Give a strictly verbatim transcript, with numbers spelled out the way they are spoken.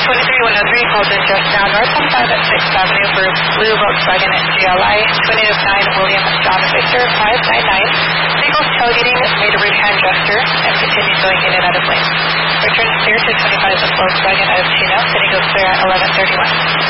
twenty-three one oh three called in just now north on five at sixth Avenue for blue Volkswagen and G L I. Twin eight nine William John Victor five nine nine. Vehicle's tailgating, made a rude hand gesture, and continued going in and out of lane. Return clear to twenty-five with Volkswagen out of Chino, sitting goes clear at eleven thirty-one.